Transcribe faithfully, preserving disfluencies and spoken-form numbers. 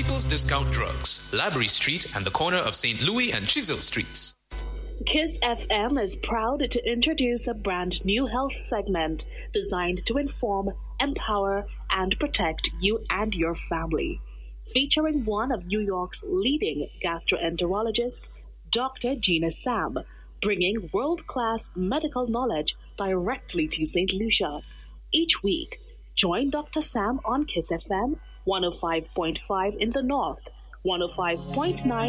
People's Discount Drugs, Library Street and the corner of Saint Louis and Chisel Streets. Kiss F M is proud to introduce a brand new health segment designed to inform, empower, and protect you and your family. Featuring one of New York's leading gastroenterologists, Doctor Gina Sam, bringing world-class medical knowledge directly to Saint Lucia. Each week, join Doctor Sam on Kiss F M, one oh five point five in the north, one oh five point nine